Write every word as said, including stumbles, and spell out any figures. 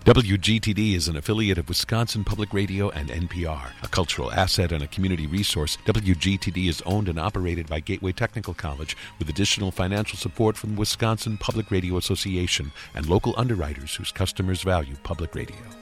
W G T D is an affiliate of Wisconsin Public Radio and N P R. A cultural asset and a community resource, W G T D is owned and operated by Gateway Technical College with additional financial support from the Wisconsin Public Radio Association and local underwriters whose customers value public radio.